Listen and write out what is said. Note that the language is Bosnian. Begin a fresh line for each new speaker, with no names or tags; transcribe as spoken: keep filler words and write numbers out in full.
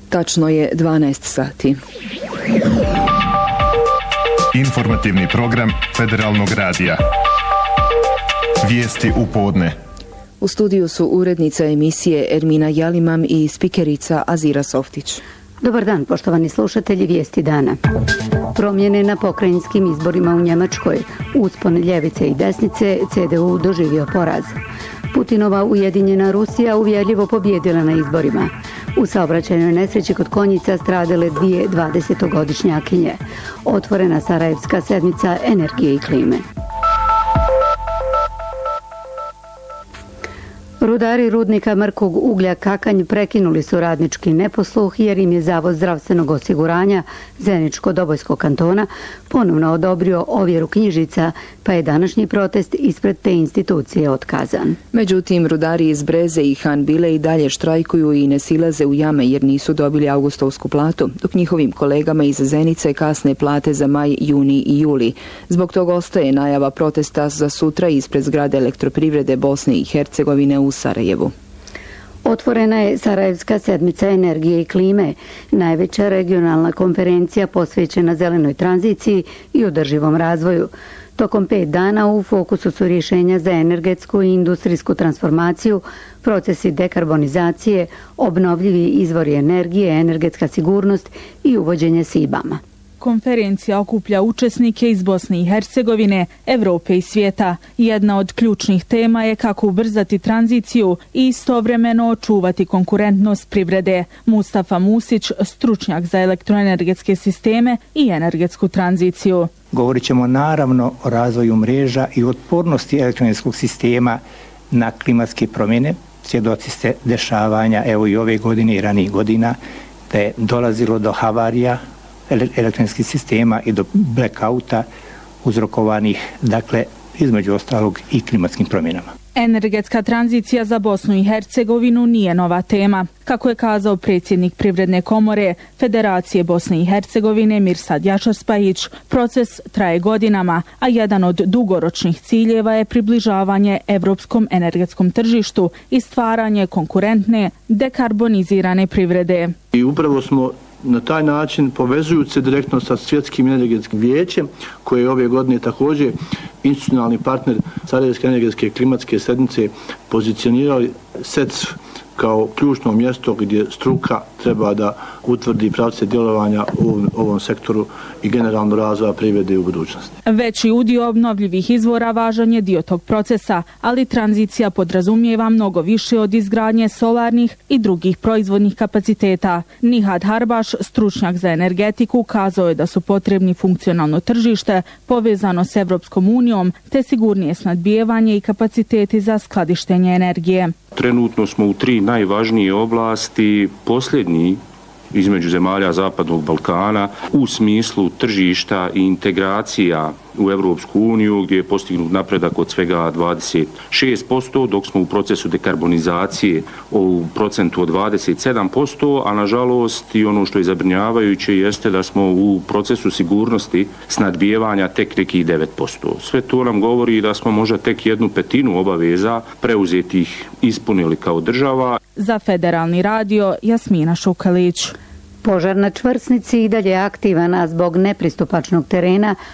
Tačno je dvanaest sati.
Informativni program Federalnog radija. Vijesti u podne.
U studiju su urednica emisije Ermina Jalimam i spikerica Azira Softić.
Dobar dan, poštovani slušatelji Vijesti dana. Promjene na pokrajinskim izborima u Njemačkoj. Uspon ljevice i desnice, C D U doživio poraz. Putinova ujedinjena Rusija uvjerljivo pobjedila na izborima. U saobraćajnoj nesreći kod Konjica stradale dvije dvadesetogodišnjakinje. Otvorena Sarajevska sedmica energije i klime. Rudari rudnika mrkog uglja Kakanj prekinuli su radnički neposluh jer im je Zavod zdravstvenog osiguranja Zeničko-Dobojskog kantona ponovno odobrio ovjeru knjižica, pa je današnji protest ispred te institucije otkazan.
Međutim, rudari iz Breze i Hanbile i dalje štrajkuju i ne silaze u jame jer nisu dobili augustovsku platu, dok njihovim kolegama iz Zenice kasne plate za maj, juni i juli. Zbog toga ostaje najava protesta za sutra ispred zgrade Elektroprivrede Bosne i Hercegovine u Sarajevu.
Otvorena je Sarajevska sedmica energije i klime, najveća regionalna konferencija posvećena zelenoj tranziciji i održivom razvoju. Tokom pet dana u fokusu su rješenja za energetsku i industrijsku transformaciju, procesi dekarbonizacije, obnovljivi izvori energije, energetska sigurnost i uvođenje S I B-ama.
Konferencija okuplja učesnike iz Bosne i Hercegovine, Evrope i svijeta. Jedna od ključnih tema je kako ubrzati tranziciju i istovremeno očuvati konkurentnost privrede. Mustafa Musić, stručnjak za elektroenergetske sisteme i energetsku tranziciju.
Govorit ćemo naravno o razvoju mreža i otpornosti elektroenergetskog sistema na klimatske promjene. Svjedoci ste dešavanja evo i ove godine i ranijih godina da je dolazilo do havarija elektronskih sistema i do blackouta uzrokovanih, dakle, između ostalog i klimatskim promjenama.
Energetska tranzicija za Bosnu i Hercegovinu nije nova tema. Kako je kazao predsjednik Privredne komore Federacije Bosne i Hercegovine Mirsad Jašar-Spajić, proces traje godinama, a jedan od dugoročnih ciljeva je približavanje evropskom energetskom tržištu i stvaranje konkurentne, dekarbonizirane privrede.
I upravo smo na taj način, povezujući se direktno sa Svjetskim energetskim vijećem, koje je ove godine također institucionalni partner Sarajevske energetske klimatske sedmice, pozicionirali S E C kao ključno mjesto gdje struka treba da utvrdi pravce djelovanja u ovom, ovom sektoru i generalno razvoja privrede u budućnosti.
Veći udio obnovljivih izvora važan je dio tog procesa, ali tranzicija podrazumijeva mnogo više od izgradnje solarnih i drugih proizvodnih kapaciteta. Nihad Harbaš, stručnjak za energetiku, kazao je da su potrebni funkcionalno tržište povezano s Evropskom unijom te sigurnije snadbijevanje i kapaciteti za skladištenje energije.
Trenutno smo u tri najvažnije oblasti, posljednji između zemalja Zapadnog Balkana u smislu tržišta i integracija u Evropsku uniju, gdje je postignut napredak od svega dvadeset šest posto, dok smo u procesu dekarbonizacije u procentu od dvadeset sedam posto, a nažalost i ono što je zabrinjavajuće jeste da smo u procesu sigurnosti snadbijevanja tek nekih devet posto. Sve to nam govori da smo možda tek jednu petinu obaveza preuzetih ispunili kao država.
Za Federalni radio Jasmina Šukalić.
Požar na čvrsnici i dalje aktivan, a zbog nepristupačnog terena